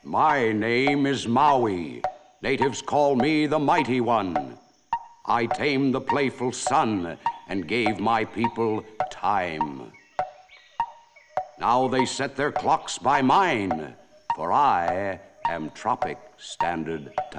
My name is Maui. Natives call me the Mighty One. I tamed the playful sun and gave my people time. Now they set their clocks by mine, for I am Tropic Standard Time.